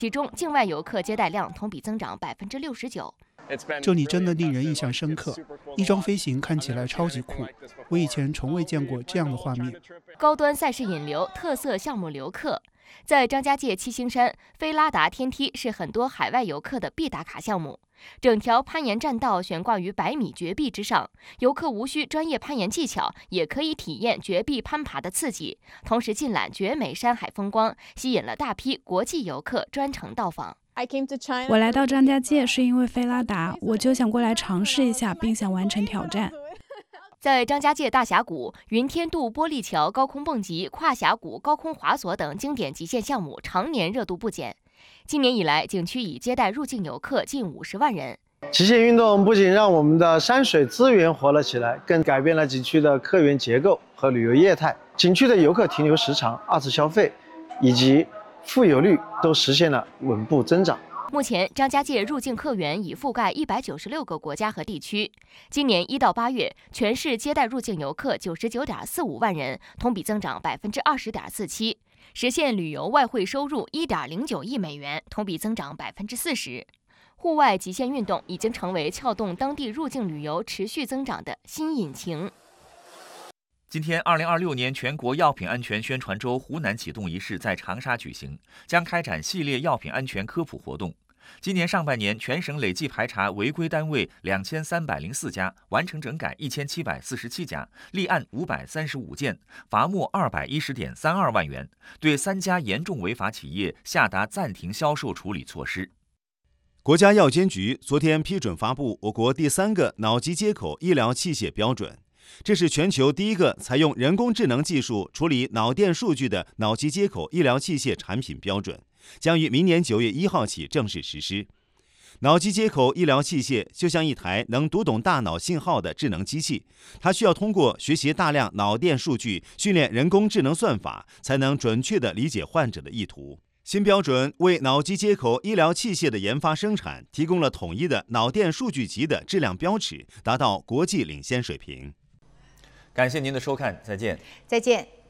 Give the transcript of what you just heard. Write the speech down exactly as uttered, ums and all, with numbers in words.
其中境外游客接待量同比增长百分之六十九。 这里真的令人印象深刻，翼装飞行看起来超级酷，我以前从未见过这样的画面。 高端赛事引流，特色项目留客。在张家界七星山，飞拉达天梯是很多海外游客的必打卡项目。整条攀岩栈道悬挂于百米绝壁之上，游客无需专业攀岩技巧，也可以体验绝壁攀爬的刺激，同时尽览绝美山海风光，吸引了大批国际游客专程到访。 我来到张家界是因为飞拉达，我就想过来尝试一下，并想完成挑战。 在张家界大峡谷、云天渡玻璃桥高空蹦极、跨峡谷高空滑索等经典极限项目常年热度不减。今年以来，景区已接待入境游客近五十万人。 极限运动不仅让我们的山水资源活了起来，更改变了景区的客源结构和旅游业态。景区的游客停留时长、二次消费以及复游率都实现了稳步增长。 目前，张家界入境客源已覆盖一百九十六个国家和地区。今年一到八月，全市接待入境游客九十九点四五万人，同比增长百分之二十点四七，实现旅游外汇收入一点零九亿美元，同比增长百分之四十。户外极限运动已经成为撬动当地入境旅游持续增长的新引擎。 今天，二零二六年全国药品安全宣传周湖南启动仪式在长沙举行，将开展系列药品安全科普活动。今年上半年，全省累计排查违规单位两千三百零四家，完成整改一千七百四十七家，立案五百三十五件，罚没二百一十点三二万元，对三家严重违法企业下达暂停销售处理措施。 国家药监局昨天批准发布我国第三个脑机接口医疗器械标准，这是全球第一个采用人工智能技术处理脑电数据的脑机接口医疗器械产品标准，将于明年九月一号起正式实施。脑机接口医疗器械就像一台能读懂大脑信号的智能机器，它需要通过学习大量脑电数据，训练人工智能算法，才能准确地理解患者的意图。新标准为脑机接口医疗器械的研发生产提供了统一的脑电数据集的质量标尺，达到国际领先水平。 感谢您的收看，再见。 再见。